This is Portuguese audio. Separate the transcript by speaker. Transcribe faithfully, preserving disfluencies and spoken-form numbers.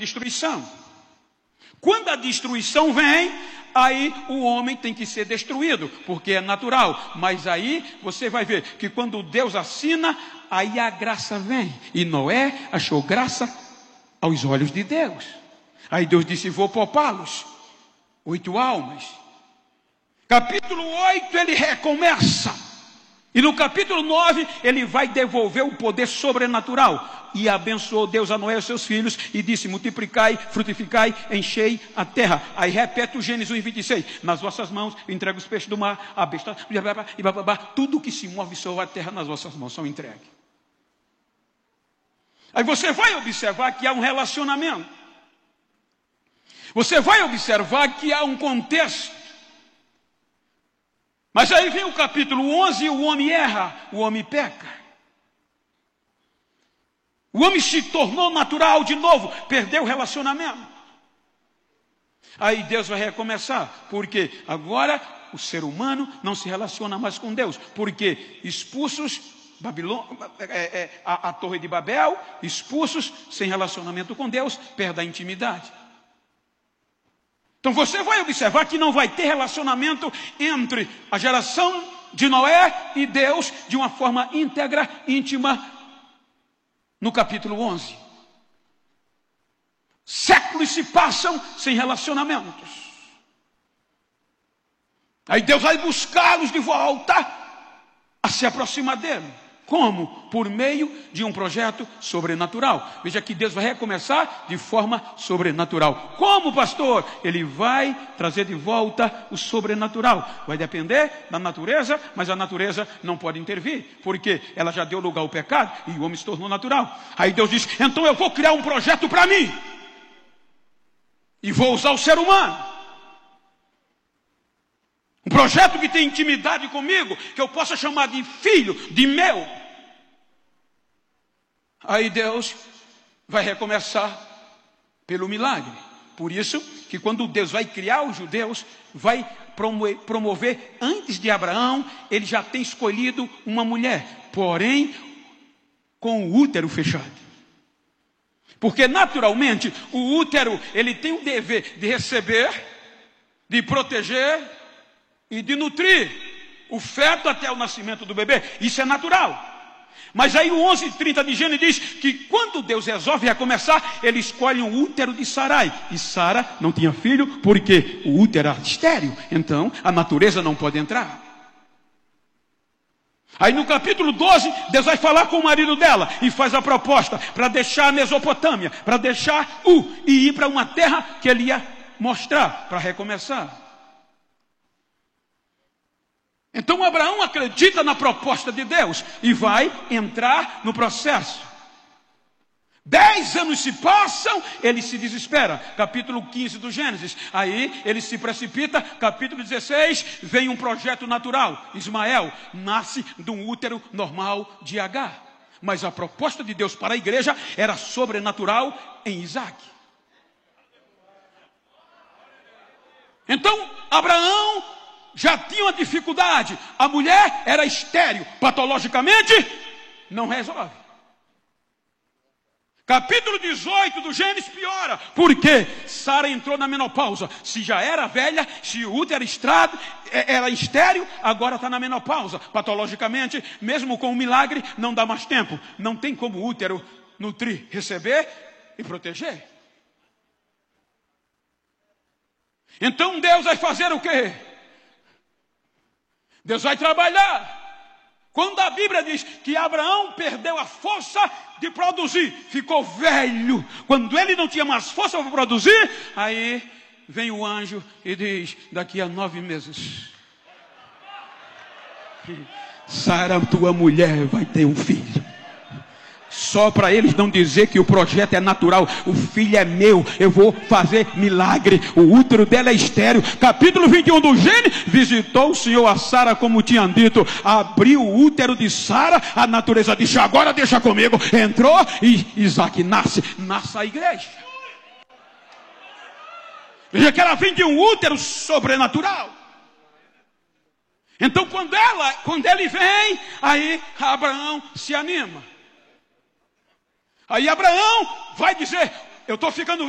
Speaker 1: destruição. Quando a destruição vem, aí o homem tem que ser destruído, porque é natural. Mas aí você vai ver que quando Deus assina, aí a graça vem. E Noé achou graça aos olhos de Deus. Aí Deus disse, vou poupá-los. Oito almas. Capítulo oito, ele recomeça. E no capítulo nove, ele vai devolver o poder sobrenatural. E abençoou Deus a Noé e seus filhos, e disse, multiplicai, frutificai, enchei a terra. Aí repete o Gênesis um e vinte e seis. Nas vossas mãos, entrego os peixes do mar, a besta, e bababá, tudo que se move sobre a terra nas vossas mãos são entregues. Aí você vai observar que há um relacionamento. Você vai observar que há um contexto. Mas aí vem o capítulo onze, e o homem erra, o homem peca. O homem se tornou natural de novo, perdeu o relacionamento. Aí Deus vai recomeçar, porque agora o ser humano não se relaciona mais com Deus, porque expulsos, Babilônia, é, é, a, a torre de Babel, expulsos, sem relacionamento com Deus, perde a intimidade. Então você vai observar que não vai ter relacionamento entre a geração de Noé e Deus de uma forma íntegra, íntima, no capítulo onze. Séculos se passam sem relacionamentos. Aí Deus vai buscá-los de volta a se aproximar dele. Como? Por meio de um projeto sobrenatural. Veja que Deus vai recomeçar de forma sobrenatural. Como, pastor? Ele vai trazer de volta o sobrenatural. Vai depender da natureza, mas a natureza não pode intervir, porque ela já deu lugar ao pecado e o homem se tornou natural. Aí Deus diz, então eu vou criar um projeto para mim. E vou usar o ser humano. Um projeto que tem intimidade comigo, que eu possa chamar de filho, de meu. Aí Deus vai recomeçar pelo milagre. Por isso que quando Deus vai criar os judeus, vai promover, antes de Abraão, ele já tem escolhido uma mulher, porém com o útero fechado. Porque naturalmente o útero, ele tem o dever de receber, de proteger e de nutrir o feto até o nascimento do bebê. Isso é natural. Mas aí o onze e trinta de Gênesis diz que quando Deus resolve recomeçar, ele escolhe um útero de Sarai. E Sara não tinha filho porque o útero era estéril. Então a natureza não pode entrar. Aí no capítulo doze, Deus vai falar com o marido dela e faz a proposta para deixar a Mesopotâmia, para deixar U e ir para uma terra que ele ia mostrar para recomeçar. Então Abraão acredita na proposta de Deus e vai entrar no processo. Dez anos se passam, ele se desespera. Capítulo quinze do Gênesis. Aí ele se precipita. Capítulo dezesseis, vem um projeto natural. Ismael nasce de um útero normal de Agar. Mas a proposta de Deus para a igreja era sobrenatural em Isaac. Então Abraão já tinha uma dificuldade. A mulher era estéril. Patologicamente, não resolve. Capítulo dezoito do Gênesis piora. Por quê? Sara entrou na menopausa. Se já era velha, se o útero era estrado, era estéril, agora está na menopausa. Patologicamente, mesmo com um milagre, não dá mais tempo. Não tem como o útero nutrir, receber e proteger. Então Deus vai fazer o quê? Deus vai trabalhar. Quando a Bíblia diz que Abraão perdeu a força de produzir, ficou velho, quando ele não tinha mais força para produzir, aí vem o anjo e diz, daqui a nove meses, Sara, tua mulher, vai ter um filho. Só para eles não dizer que o projeto é natural. O filho é meu, eu vou fazer milagre. O útero dela é estéril. Capítulo vinte e um do Gênesis. Visitou o Senhor a Sara como tinha dito. Abriu o útero de Sara. A natureza disse, agora deixa comigo. Entrou e Isaac nasce. Nasce a igreja. Veja que ela vem de um útero sobrenatural. Então quando ela, quando ele vem, aí Abraão se anima. Aí Abraão vai dizer, eu estou ficando